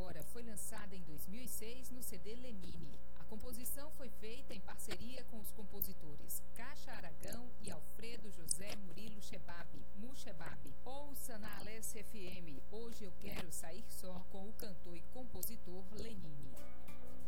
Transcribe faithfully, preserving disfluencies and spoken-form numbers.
Agora foi lançada em dois mil e seis no C D Lenine. A composição foi feita em parceria com os compositores Caixa Aragão e Alfredo José Murilo Shebabi, Mushebabi. Ouça na Aless F M, Hoje Eu Quero Sair Só, com o cantor e compositor Lenine.